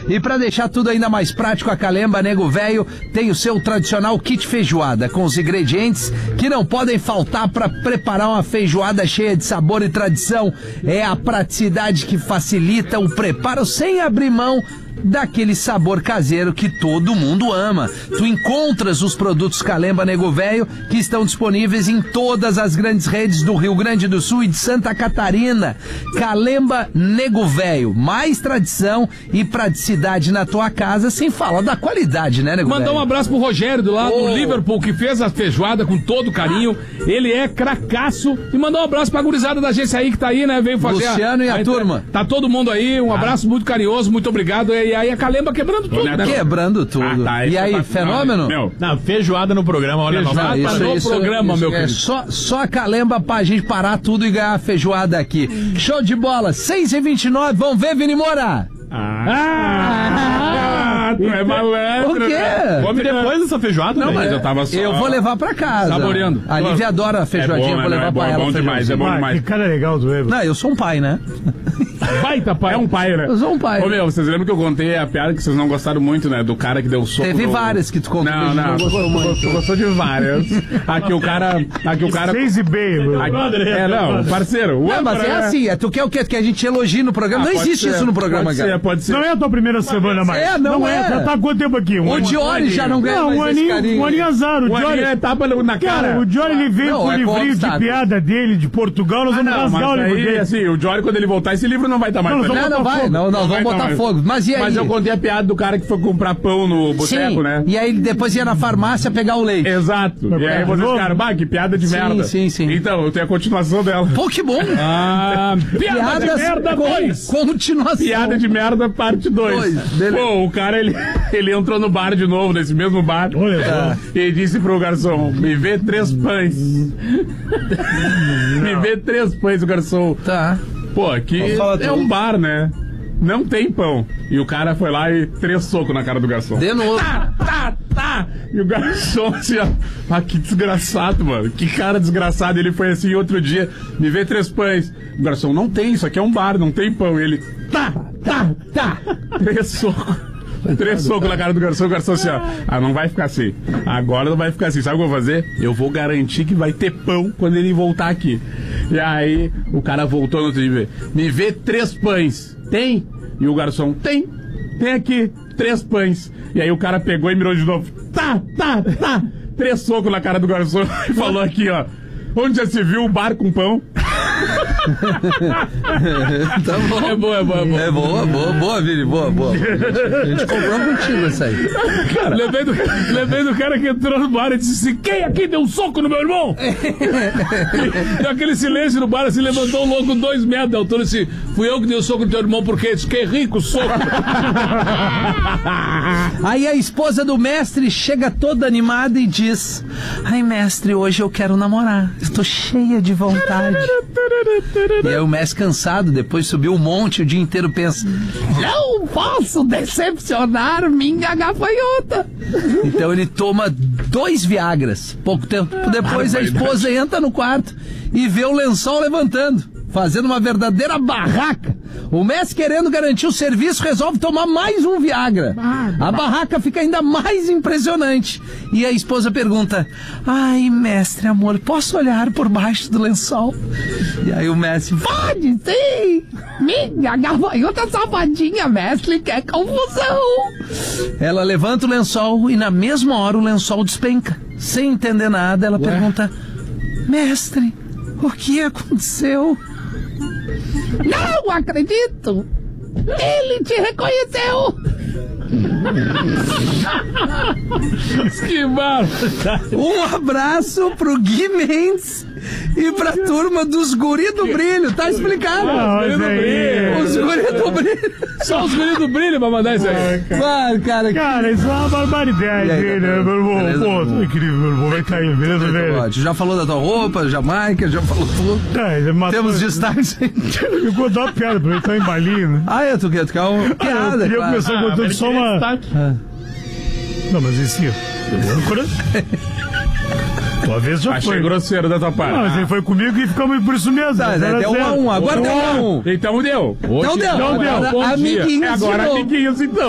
E para deixar tudo ainda mais prático, a Calemba Nego Velho tem o seu tradicional kit feijoada, com os ingredientes que não podem faltar para preparar uma feijoada cheia de sabor e tradição. É a praticidade que facilita o preparo sem abrir mão daquele sabor caseiro que todo mundo ama. Tu encontras os produtos Calemba Nego Velho, que estão disponíveis em todas as grandes redes do Rio Grande do Sul e de Santa Catarina. Calemba Nego Velho, mais tradição e praticidade na tua casa, sem falar da qualidade, né, Nego Velho? Mandar um abraço pro Rogério do lado do Liverpool, que fez a feijoada com todo carinho. Ele é cracaço. E mandar um abraço pra gurizada da agência aí que tá aí, né? Veio fazer Luciano e a turma. Tá todo mundo aí. Um abraço muito carinhoso, muito obrigado. E aí a Calemba quebrando tudo, né? Quebrando tudo. E aí, fenômeno? Não, feijoada no programa, olha feijoada no programa, meu querido. Só a Calemba pra gente parar tudo e ganhar a feijoada aqui. Show de bola, 6h29, vamos ver, Vini Moura? Tu é malandro. O quê? Come depois dessa feijoada? Não, mas eu tava só... Eu vou levar pra casa. Saboreando. A Lívia adora a feijoadinha, vou levar pra ela. É bom demais, é bom demais. Que cara legal do Evo. Não, eu sou um pai, né? Baita pai, é um pai, né? Eu sou um pai. Ô, meu, vocês lembram que eu contei a piada que vocês não gostaram muito, né? Do cara que deu soco. Teve várias que tu contou. Não gostou muito. Tu gostou de várias. Aqui o cara... 6,5, meu. Não, parceiro. Não, mas é assim, tu quer o quê? Que a gente elogie no programa? Não existe isso no programa, cara. Pode ser. Não é a tua primeira semana mais. Não é. Já tá há quanto tempo aqui? O Diori já não ganha mais esse carinho. Um aninho azar. O Diori é tapa na cara. O Diori, ele veio com o livrinho de piada dele, de Portugal. Nós vamos rasgar o livro dele. Assim, o Diori, quando ele voltar, esse livro não vai estar mais. Não vai. Nós vamos botar fogo. Mas e aí? Mas eu contei a piada do cara que foi comprar pão no boteco, né? E aí ele depois ia na farmácia pegar o leite. Exato. E aí vocês ficaram, que piada de merda. Sim. Então, eu tenho a continuação dela. Pô, que bom. Piada de merda 2. Continuação. Piada de merda parte 2. Pô, o cara, ele entrou no bar de novo, nesse mesmo bar. E disse pro garçom, me vê 3 pães. Me vê 3 pães, o garçom. Tá. Pô, aqui é um bar, né? Não tem pão. E o cara foi lá e 3 socos na cara do garçom. De novo. Tá. E o garçom assim, ó. Que desgraçado, mano. Que cara desgraçado. Ele foi assim outro dia, me vê 3 pães. O garçom, não tem, isso aqui é um bar, não tem pão. E ele, tá. 3 socos. 3 socos na cara do garçom. O garçom assim, ó. Não vai ficar assim. Agora não vai ficar assim. Sabe o que eu vou fazer? Eu vou garantir que vai ter pão quando ele voltar aqui. E aí, o cara voltou no outro dia. Me vê 3 pães. Tem? E o garçom, tem aqui 3 pães. E aí o cara pegou e mirou de novo. Tá. 3 socos na cara do garçom e falou aqui, ó. Onde já se viu um bar com pão? Tá bom. É boa. É boa, Vini, boa. A gente comprou contigo essa aí. Cara, lembrei do cara que entrou no bar e disse assim, quem aqui deu um soco no meu irmão? Deu aquele silêncio no bar, assim, levantou logo 2 metros de altura e disse, fui eu que dei o soco no teu irmão porque disse que é rico o soco. Aí a esposa do mestre chega toda animada e diz, ai mestre, hoje eu quero namorar, estou cheia de vontade. E aí o mestre cansado, depois subiu um monte, o dia inteiro pensa, não posso decepcionar minha gafanhota. Então ele toma 2 Viagras. Pouco tempo depois a esposa entra no quarto e vê o lençol levantando, fazendo uma verdadeira barraca. O mestre, querendo garantir o serviço, resolve tomar mais um Viagra. A barraca fica ainda mais impressionante. E a esposa pergunta, ai, mestre, amor, posso olhar por baixo do lençol? E aí o mestre, pode sim! Minha gafanhota safadinha, mestre, quer confusão! Ela levanta o lençol e na mesma hora o lençol despenca. Sem entender nada, ela pergunta, mestre, o que aconteceu? Não acredito! Ele te reconheceu! Que barba! Um abraço pro Gui Mendes e pra turma dos Guri do Brilho, tá explicado? Os Guri do Brilho. Só os Guri do Brilho pra mandar isso aí. Mano, cara, isso é uma barbaridade, né, meu irmão? Pô, tô incrível, meu irmão. Vai cair, beleza, velho? Já falou da tua roupa, Jamaica, já falou tudo. Temos destaques. Eu vou dar uma piada pra ele, tá em balinho, né? Tu quer uma piada? Eu queria começar contando só uma... Não, mas esse... Tua vez já Achei foi. grosseiro da tua parte. Não, mas ele foi comigo e ficamos por isso mesmo. Deu 1-1, agora deu 1-1. Então deu. Então deu. Bom dia. Amiguinhos Agora de novo. amiguinhos então.